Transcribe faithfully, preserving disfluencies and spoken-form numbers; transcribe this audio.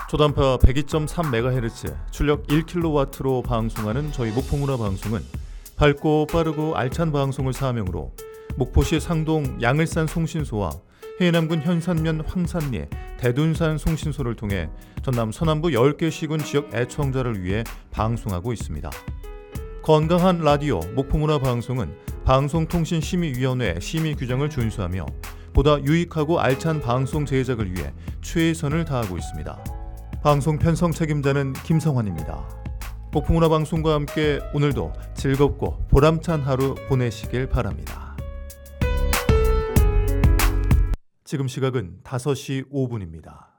초단파 백이 점 삼 메가헤르츠, 출력 일 킬로와트로 방송하는 저희 목포문화 방송은 밝고 빠르고 알찬 방송을 사명으로 목포시 상동 양을산 송신소와 해남군 현산면 황산리, 대둔산 송신소를 통해 전남 서남부 열 개 시군 지역 애청자를 위해 방송하고 있습니다. 건강한 라디오 목포문화 방송은 방송통신심의위원회 심의 규정을 준수하며 보다 유익하고 알찬 방송 제작을 위해 최선을 다하고 있습니다. 방송 편성 책임자는 김성환입니다. 목포문화 방송과 함께 오늘도 즐겁고 보람찬 하루 보내시길 바랍니다. 지금 시각은 다섯 시 오 분입니다.